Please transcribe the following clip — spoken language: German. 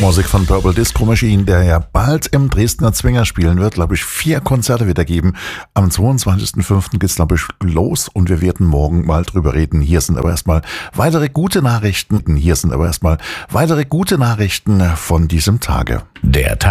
Musik von Purple Disco Machine, der ja bald im Dresdner Zwinger spielen wird, glaube ich, 4 Konzerte wieder geben. Am 22.05. geht's, glaube ich, los und wir werden morgen mal drüber reden. Hier sind aber erstmal weitere gute Nachrichten von diesem Tage. Der